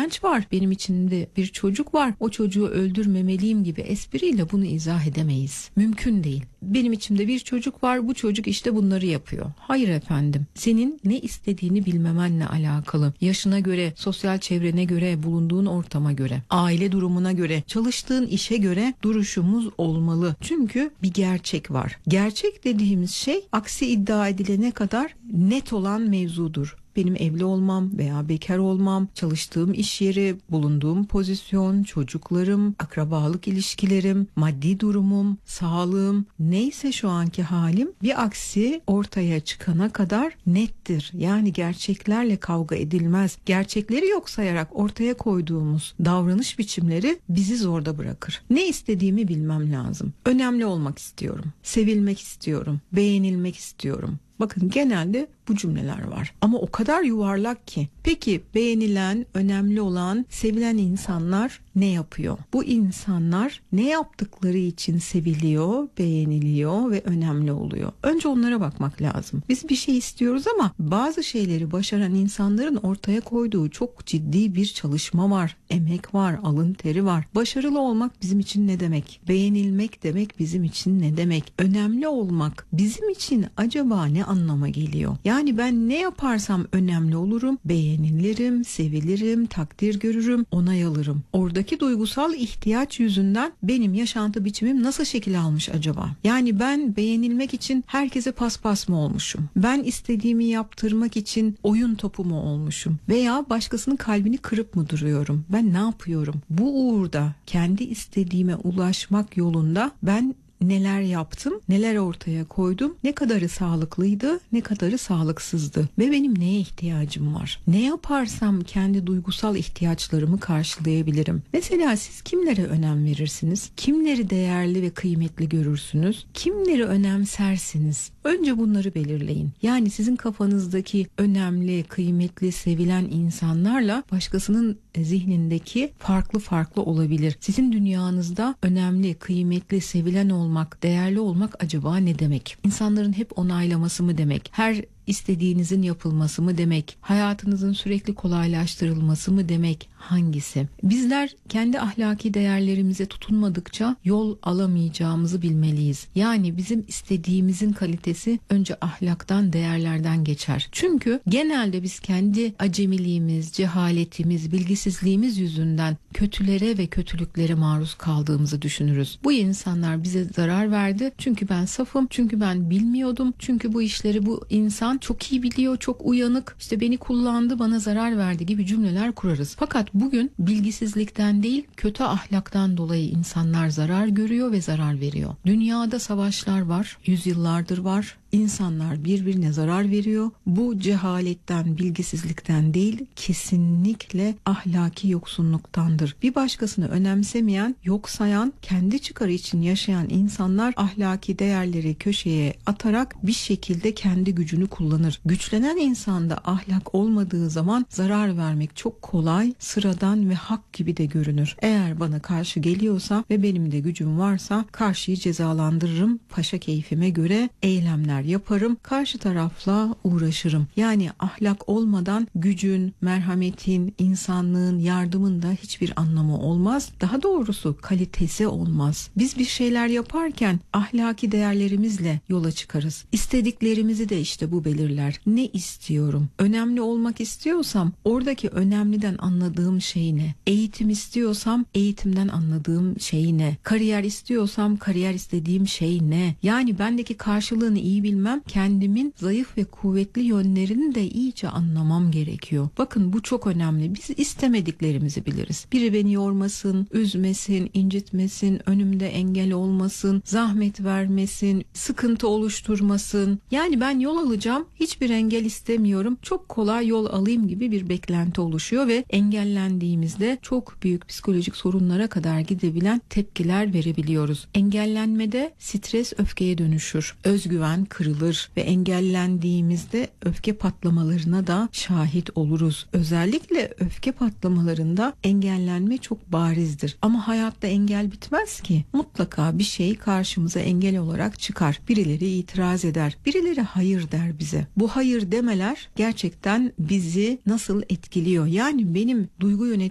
genç var, benim içinde bir çocuk var, o çocuğu öldürmemeliyim gibi espriyle bunu izah edemeyiz. Mümkün değil. Benim içimde bir çocuk var, bu çocuk işte bunları yapıyor. Hayır efendim. Senin ne istediğini bilmemenle alakalı. Yaşına göre, sosyal çevrene göre, bulunduğun ortama göre, aile durumuna göre, çalıştığın işe göre duruşumuz olmalı. Çünkü bir gerçek var. Gerçek dediğimiz şey aksi iddia edilene kadar net olan mevzudur. Benim evli olmam veya bekar olmam, çalıştığım iş yeri, bulunduğum pozisyon, çocuklarım, akrabalık ilişkilerim, maddi durumum, sağlığım, neyse şu anki halim bir aksi ortaya çıkana kadar nettir. Yani gerçeklerle kavga edilmez. Gerçekleri yok sayarak ortaya koyduğumuz davranış biçimleri bizi zorda bırakır. Ne istediğimi bilmem lazım. Önemli olmak istiyorum. Sevilmek istiyorum. Beğenilmek istiyorum. Bakın genelde bu cümleler var. Ama o kadar yuvarlak ki. Peki beğenilen, önemli olan, sevilen insanlar ne yapıyor? Bu insanlar ne yaptıkları için seviliyor, beğeniliyor ve önemli oluyor? Önce onlara bakmak lazım. Biz bir şey istiyoruz ama bazı şeyleri başaran insanların ortaya koyduğu çok ciddi bir çalışma var. Emek var, alın teri var. Başarılı olmak bizim için ne demek? Beğenilmek demek bizim için ne demek? Önemli olmak bizim için acaba ne anlama geliyor? Yani ben ne yaparsam önemli olurum, beğenilirim, sevilirim, takdir görürüm, onay alırım. Oradaki duygusal ihtiyaç yüzünden benim yaşantı biçimim nasıl şekil almış acaba? Yani ben beğenilmek için herkese paspas mı olmuşum? Ben istediğimi yaptırmak için oyun topu mu olmuşum? Veya başkasının kalbini kırıp mı duruyorum? Ben ne yapıyorum? Bu uğurda kendi istediğime ulaşmak yolunda ben neler yaptım, neler ortaya koydum, ne kadarı sağlıklıydı, ne kadarı sağlıksızdı ve benim neye ihtiyacım var? Ne yaparsam kendi duygusal ihtiyaçlarımı karşılayabilirim? Mesela siz kimlere önem verirsiniz? Kimleri değerli ve kıymetli görürsünüz? Kimleri önemsersiniz? Önce bunları belirleyin. Yani sizin kafanızdaki önemli, kıymetli, sevilen insanlarla başkasının zihnindeki farklı olabilir. Sizin dünyanızda önemli, kıymetli, sevilen olmak, değerli olmak acaba ne demek? İnsanların hep onaylaması mı demek? Her istediğinizin yapılması mı demek? Hayatınızın sürekli kolaylaştırılması mı demek? Hangisi? Bizler kendi ahlaki değerlerimize tutunmadıkça yol alamayacağımızı bilmeliyiz. Yani bizim istediğimizin kalitesi önce ahlaktan, değerlerden geçer. Çünkü genelde biz kendi acemiliğimiz, cehaletimiz, bilgisizliğimiz yüzünden kötülere ve kötülüklere maruz kaldığımızı düşünürüz. Bu insanlar bize zarar verdi. Çünkü ben safım, çünkü ben bilmiyordum, çünkü bu işleri bu insan çok iyi biliyor, çok uyanık, işte beni kullandı, bana zarar verdi gibi cümleler kurarız. Fakat bugün bilgisizlikten değil, kötü ahlaktan dolayı insanlar zarar görüyor ve zarar veriyor. Dünyada savaşlar var, yüzyıllardır var. İnsanlar birbirine zarar veriyor. Bu cehaletten, bilgisizlikten değil, kesinlikle ahlaki yoksunluktandır. Bir başkasını önemsemeyen, yok sayan, kendi çıkarı için yaşayan insanlar ahlaki değerleri köşeye atarak bir şekilde kendi gücünü kullanır. Güçlenen insanda ahlak olmadığı zaman zarar vermek çok kolay, sıradan ve hak gibi de görünür. Eğer bana karşı geliyorsa ve benim de gücüm varsa karşıyı cezalandırırım, paşa keyfime göre eylemler yaparım, karşı tarafla uğraşırım. Yani ahlak olmadan gücün, merhametin, insanlığın, yardımın da hiçbir anlamı olmaz. Daha doğrusu kalitesi olmaz. Biz bir şeyler yaparken ahlaki değerlerimizle yola çıkarız. İstediklerimizi de işte bu belirler. Ne istiyorum? Önemli olmak istiyorsam oradaki önemliden anladığım şey ne? Eğitim istiyorsam eğitimden anladığım şey ne? Kariyer istiyorsam kariyer istediğim şey ne? Yani bendeki karşılığını iyi bilmem, kendimin zayıf ve kuvvetli yönlerini de iyice anlamam gerekiyor. Bakın bu çok önemli. Biz istemediklerimizi biliriz. Biri beni yormasın, üzmesin, incitmesin, önümde engel olmasın, zahmet vermesin, sıkıntı oluşturmasın. Yani ben yol alacağım, hiçbir engel istemiyorum, çok kolay yol alayım gibi bir beklenti oluşuyor ve engellendiğimizde çok büyük psikolojik sorunlara kadar gidebilen tepkiler verebiliyoruz. Engellenmede stres öfkeye dönüşür, özgüven kırılır ve engellendiğimizde öfke patlamalarına da şahit oluruz. Özellikle öfke patlamalarında engellenme çok barizdir. Ama hayatta engel bitmez ki. Mutlaka bir şey karşımıza engel olarak çıkar. Birileri itiraz eder. Birileri hayır der bize. Bu hayır demeler gerçekten bizi nasıl etkiliyor? Yani benim duygu yönetimim